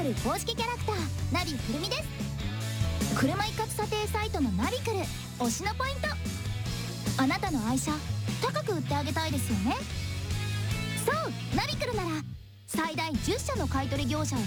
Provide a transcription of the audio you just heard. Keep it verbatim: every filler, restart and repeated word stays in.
クル公式キャラクターナビくるみです。車一括査定サイトのナビクル推しのポイント、あなたの愛車高く売ってあげたいですよね。そう、ナビクルなら最大じゅっしゃの買取業者を